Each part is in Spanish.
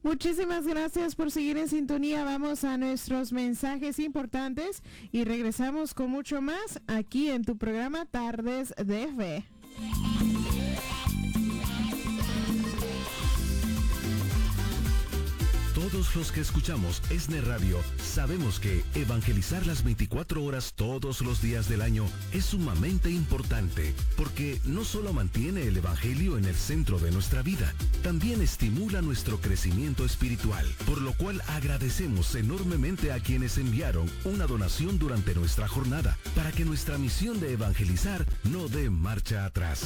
Muchísimas gracias por seguir en sintonía. Vamos a nuestros mensajes importantes y regresamos con mucho más aquí en tu programa Tardes de Fe. Todos los que escuchamos ESNE Radio sabemos que evangelizar las 24 horas todos los días del año es sumamente importante, porque no solo mantiene el evangelio en el centro de nuestra vida, también estimula nuestro crecimiento espiritual, por lo cual agradecemos enormemente a quienes enviaron una donación durante nuestra jornada, para que nuestra misión de evangelizar no dé marcha atrás.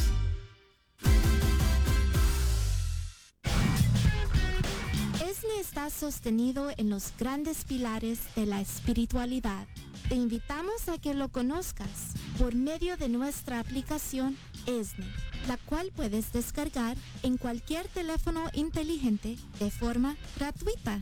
ESNE está sostenido en los grandes pilares de la espiritualidad. Te invitamos a que lo conozcas por medio de nuestra aplicación ESNE, la cual puedes descargar en cualquier teléfono inteligente de forma gratuita.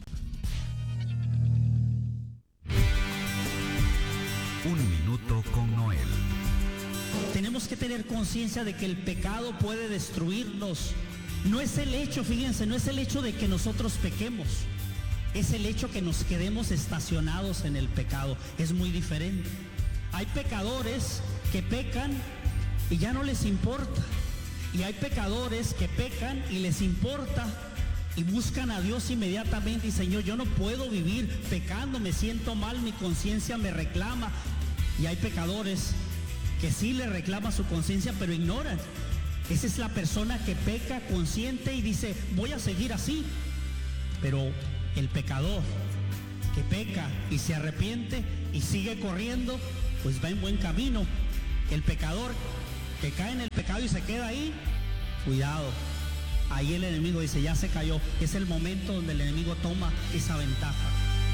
Un minuto con Noel. Tenemos que tener conciencia de que el pecado puede destruirnos. No es el hecho, fíjense, no es el hecho de que nosotros pequemos, es el hecho que nos quedemos estacionados en el pecado. Es muy diferente. Hay pecadores que pecan y ya no les importa. Y hay pecadores que pecan y les importa y buscan a Dios inmediatamente y Señor, yo no puedo vivir pecando, me siento mal, mi conciencia me reclama. Y hay pecadores que sí le reclama su conciencia, pero ignoran. Esa es la persona que peca consciente y dice, voy a seguir así. Pero el pecador que peca y se arrepiente y sigue corriendo, pues va en buen camino. El pecador que cae en el pecado y se queda ahí, cuidado. Ahí el enemigo dice, ya se cayó. Es el momento donde el enemigo toma esa ventaja.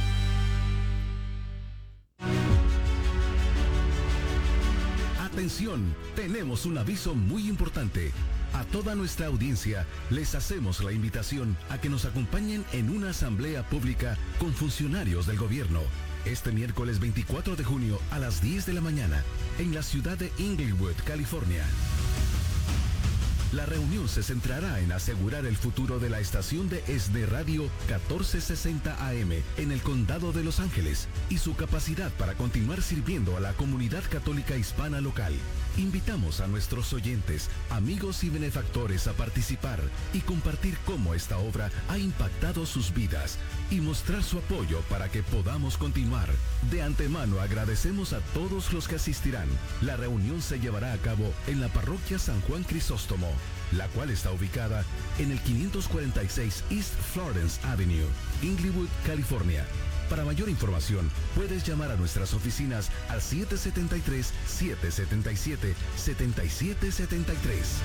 Atención, tenemos un aviso muy importante. A toda nuestra audiencia les hacemos la invitación a que nos acompañen en una asamblea pública con funcionarios del gobierno este miércoles 24 de junio a las 10 de la mañana en la ciudad de Inglewood, California. La reunión se centrará en asegurar el futuro de la estación de ESNE Radio 1460 AM en el condado de Los Ángeles y su capacidad para continuar sirviendo a la comunidad católica hispana local. Invitamos a nuestros oyentes, amigos y benefactores a participar y compartir cómo esta obra ha impactado sus vidas y mostrar su apoyo para que podamos continuar. De antemano agradecemos a todos los que asistirán. La reunión se llevará a cabo en la parroquia San Juan Crisóstomo, la cual está ubicada en el 546 East Florence Avenue, Inglewood, California. Para mayor información, puedes llamar a nuestras oficinas al 773-777-7773.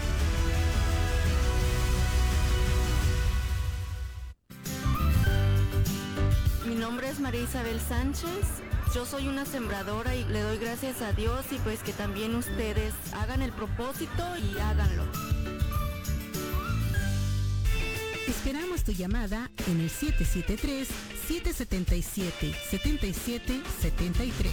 Mi nombre es María Isabel Sánchez. Yo soy una sembradora y le doy gracias a Dios y pues que también ustedes hagan el propósito y háganlo. Esperamos tu llamada en el 773-777-7773.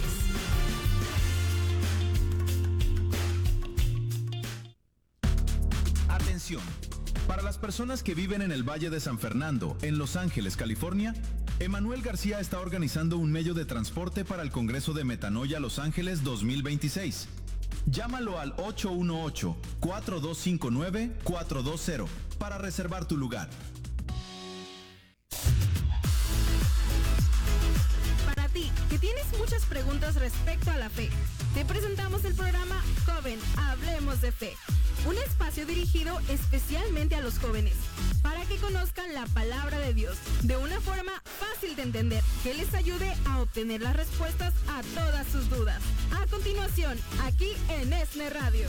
Atención. Para las personas que viven en el Valle de San Fernando, en Los Ángeles, California, Emanuel García está organizando un medio de transporte para el Congreso de Metanoia Los Ángeles 2026. Llámalo al 818-4259-420 para reservar tu lugar. Para ti, que tienes muchas preguntas respecto a la fe, te presentamos el programa Joven, Hablemos de Fe. Un espacio dirigido especialmente a los jóvenes, para que conozcan la palabra de Dios de una forma fácil de entender, que les ayude a obtener las respuestas a todas sus dudas. A continuación, aquí en ESNE Radio.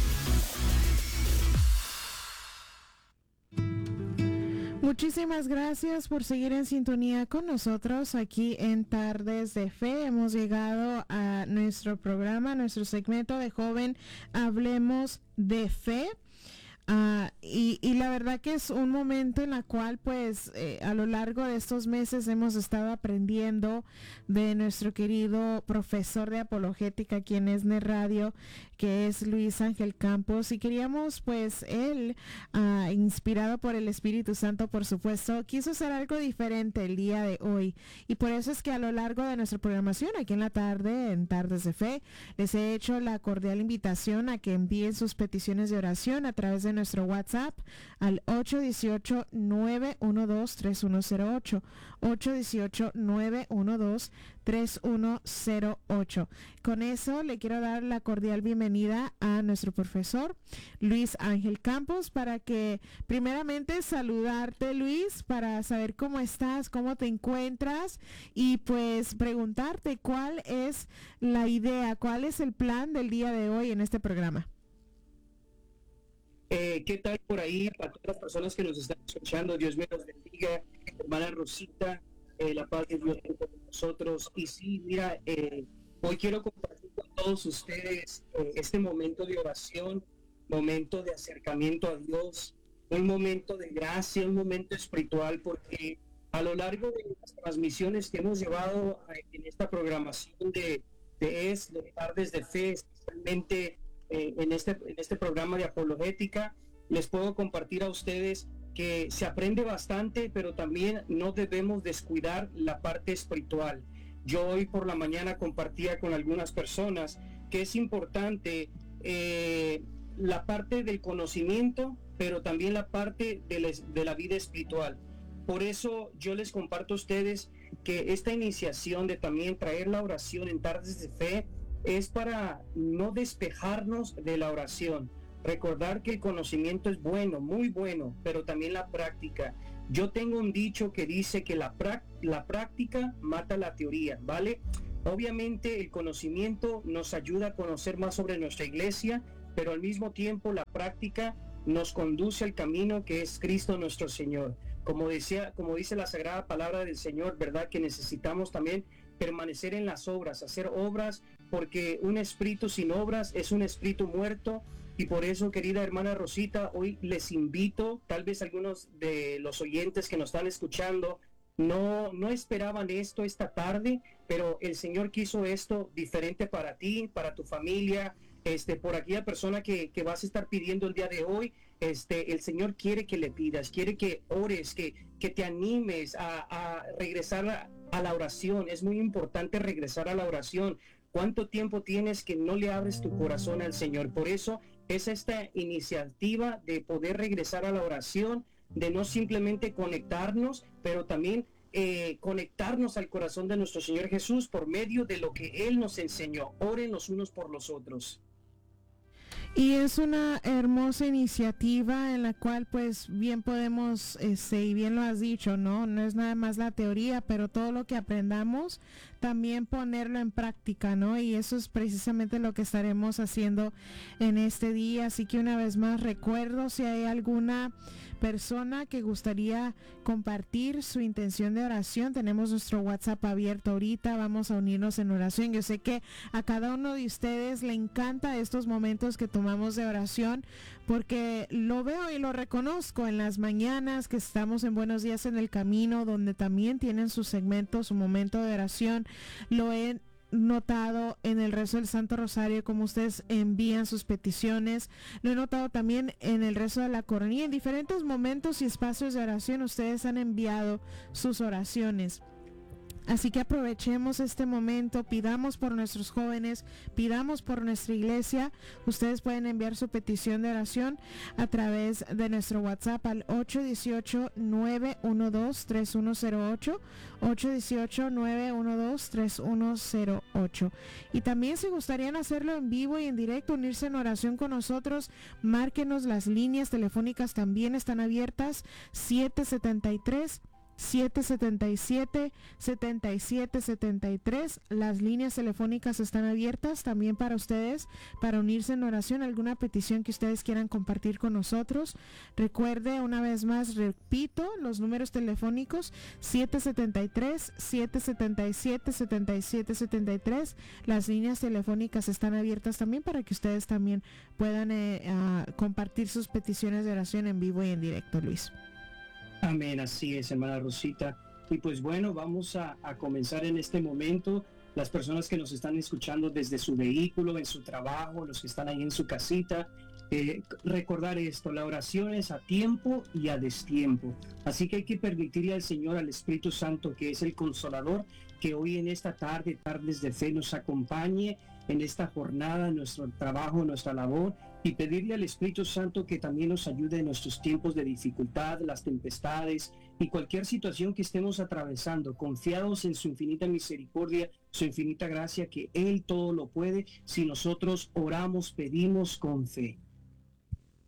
Muchísimas gracias por seguir en sintonía con nosotros aquí en Tardes de Fe. Hemos llegado a nuestro programa, nuestro segmento de Joven Hablemos de Fe. Y la verdad que es un momento en la cual pues a lo largo de estos meses hemos estado aprendiendo de nuestro querido profesor de apologética aquí en ESNE Radio, que es Luis Ángel Campos, y queríamos pues él, inspirado por el Espíritu Santo por supuesto, quiso hacer algo diferente el día de hoy, y por eso es que a lo largo de nuestra programación aquí en la tarde, en Tardes de Fe, les he hecho la cordial invitación a que envíen sus peticiones de oración a través de nuestro WhatsApp al 818-912-3108, 818-912-3108. Con eso le quiero dar la cordial bienvenida a nuestro profesor Luis Ángel Campos, para que primeramente saludarte, Luis, para saber cómo estás, cómo te encuentras, y pues preguntarte cuál es la idea, cuál es el plan del día de hoy en este programa. ¿Qué tal por ahí? Para todas las personas que nos están escuchando, Dios me los bendiga. Hermana Rosita, la paz de Dios con nosotros. Y sí, mira, hoy quiero compartir con todos ustedes este momento de oración, momento de acercamiento a Dios, un momento de gracia, un momento espiritual, porque a lo largo de las transmisiones que hemos llevado en esta programación de Tardes de Fe, especialmente en este programa de apologética, les puedo compartir a ustedes que se aprende bastante, pero también no debemos descuidar la parte espiritual. Yo hoy por la mañana compartía con algunas personas que es importante la parte del conocimiento, pero también la parte de la vida espiritual. Por eso yo les comparto a ustedes que esta iniciación de también traer la oración en Tardes de Fe es para no despejarnos de la oración. Recordar que el conocimiento es bueno, muy bueno, pero también la práctica. Yo tengo un dicho que dice que la práctica mata la teoría, ¿vale? Obviamente el conocimiento nos ayuda a conocer más sobre nuestra iglesia, pero al mismo tiempo la práctica nos conduce al camino que es Cristo nuestro Señor. Como dice la sagrada palabra del Señor, ¿verdad? Que necesitamos también permanecer en las obras, hacer obras, porque un espíritu sin obras es un espíritu muerto. Y por eso, querida hermana Rosita, hoy les invito, tal vez algunos de los oyentes que nos están escuchando no esperaban esto esta tarde, pero el Señor quiso esto diferente para ti, para tu familia, por aquella persona que vas a estar pidiendo el día de hoy. El Señor quiere que le pidas, quiere que ores, que te animes a regresar a la oración. Es muy importante regresar a la oración. ¿Cuánto tiempo tienes que no le abres tu corazón al Señor? Por eso es esta iniciativa de poder regresar a la oración, de no simplemente conectarnos, pero también conectarnos al corazón de nuestro Señor Jesús por medio de lo que Él nos enseñó. Oren los unos por los otros. Y es una hermosa iniciativa en la cual pues bien podemos, y bien lo has dicho, no es nada más la teoría, pero todo lo que aprendamos también ponerlo en práctica, ¿no? Y eso es precisamente lo que estaremos haciendo en este día. Así que una vez más recuerdo, si hay alguna persona que gustaría compartir su intención de oración, tenemos nuestro WhatsApp abierto ahorita, vamos a unirnos en oración. Yo sé que a cada uno de ustedes le encanta estos momentos que tomamos de oración, porque lo veo y lo reconozco en las mañanas que estamos en Buenos Días en el Camino, donde también tienen su segmento, su momento de oración. Lo he notado en el rezo del Santo Rosario, como ustedes envían sus peticiones. Lo he notado también en el rezo de la coronilla. En diferentes momentos y espacios de oración ustedes han enviado sus oraciones. Así que aprovechemos este momento, pidamos por nuestros jóvenes, pidamos por nuestra iglesia. Ustedes pueden enviar su petición de oración a través de nuestro WhatsApp al 818-912-3108, 818-912-3108. Y también si gustarían hacerlo en vivo y en directo, unirse en oración con nosotros, márquenos. Las líneas telefónicas también están abiertas, 773 777-7773. Las líneas telefónicas están abiertas también para ustedes, para unirse en oración, alguna petición que ustedes quieran compartir con nosotros. Recuerde, una vez más, repito, los números telefónicos 773-777-7773. Las líneas telefónicas están abiertas también para que ustedes también puedan compartir sus peticiones de oración en vivo y en directo, Luis. Amén, así es, hermana Rosita. Y pues bueno, vamos a comenzar en este momento. Las personas que nos están escuchando desde su vehículo, en su trabajo, los que están ahí en su casita, recordar esto: la oración es a tiempo y a destiempo. Así que hay que permitirle al Señor, al Espíritu Santo, que es el Consolador, que hoy en esta tardes de fe, nos acompañe en esta jornada, en nuestro trabajo, en nuestra labor, y pedirle al Espíritu Santo que también nos ayude en nuestros tiempos de dificultad, las tempestades y cualquier situación que estemos atravesando, confiados en su infinita misericordia, su infinita gracia, que Él todo lo puede si nosotros oramos, pedimos con fe.